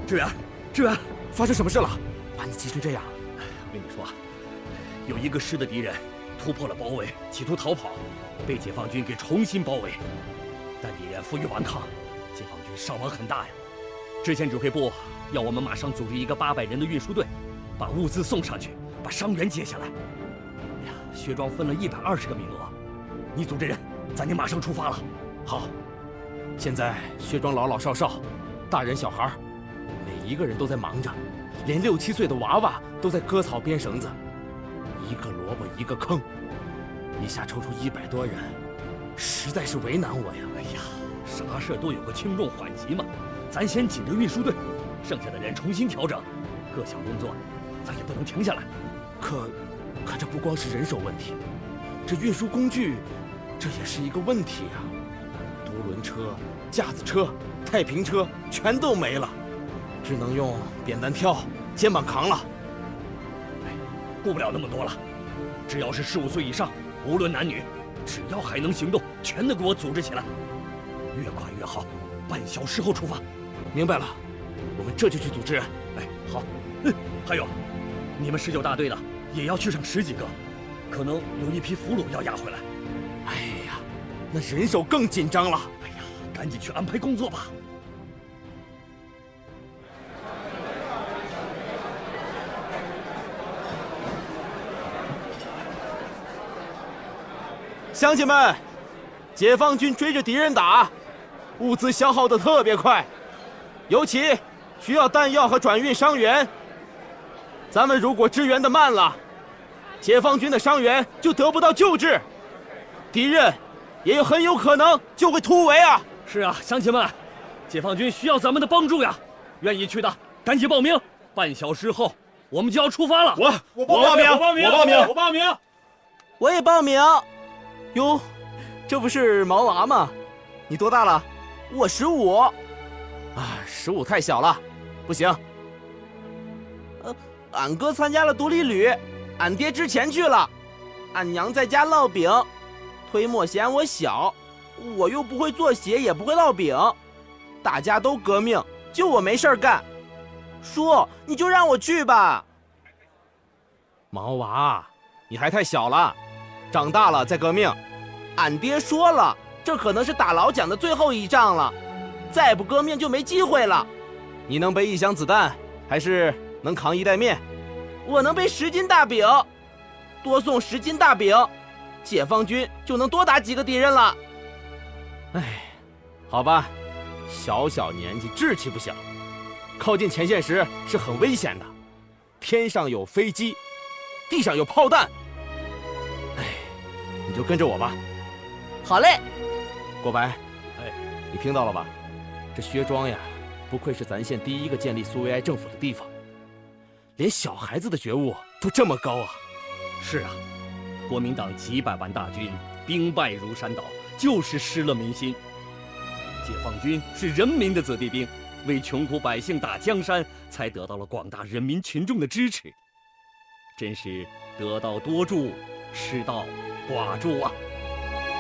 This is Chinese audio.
支援，支援！ 发生什么事了？把你急成这样！ 我跟你说，有一个师的敌人突破了包围，企图逃跑，被解放军给重新包围。但敌人负隅顽抗，解放军伤亡很大呀。之前指挥部要我们马上组织一个800人的运输队，把物资送上去，把伤员接下来。哎呀，薛庄分了120个名额，你组织人，咱得马上出发了。 好，现在薛庄老老少少，大人小孩，每一个人都在忙着，连6、7岁的娃娃都在割草编绳子，一个萝卜一个坑，一下抽出100多人，实在是为难我呀！ 哎呀，啥事都有个轻重缓急嘛，咱先紧着运输队，剩下的人重新调整，各项工作咱也不能停下来。 可这不光是人手问题，这运输工具，这也是一个问题呀。独轮车、架子车、太平车全都没了，只能用扁担挑、肩膀扛了。 哎，顾不了那么多了，只要是15岁以上，无论男女，只要还能行动，全都给我组织起来，越快越好。半小时后出发。 明白了，我们这就去组织人。 哎，好。还有，你们19大队的也要去上10几个，可能有一批俘虏要押回来。 哎呀，那人手更紧张了。 哎呀，赶紧去安排工作吧。 乡亲们，解放军追着敌人打，物资消耗得特别快，尤其需要弹药和转运伤员。咱们如果支援的慢了，解放军的伤员就得不到救治，敌人也很有可能就会突围啊！ 是啊，乡亲们，解放军需要咱们的帮助呀！愿意去的赶紧报名，半小时后我们就要出发了。 我报名， 我也报名。哟，这不是毛娃吗？你多大了？我15。啊，15太小了，不行。俺哥参加了独立旅，俺爹之前去了，俺娘在家烙饼，推磨嫌我小，我又不会做鞋，也不会烙饼，大家都革命，就我没事儿干。叔，你就让我去吧。毛娃，你还太小了，长大了再革命。俺爹说了，这可能是打老蒋的最后一仗了，再不革命就没机会了。你能背1箱子弹，还是能扛1袋面？我能背10斤大饼，多送10斤大饼，解放军就能多打几个敌人了。哎，好吧，小小年纪志气不小，靠近前线时是很危险的，天上有飞机，地上有炮弹。哎，你就跟着我吧。好嘞。国白，你听到了吧？这薛庄呀，不愧是咱县第一个建立苏维埃政府的地方，连小孩子的觉悟都这么高啊！ 是啊，国民党几百万大军兵败如山倒，就是失了民心。解放军是人民的子弟兵，为穷苦百姓打江山，才得到了广大人民群众的支持。真是得道多助，失道寡助啊！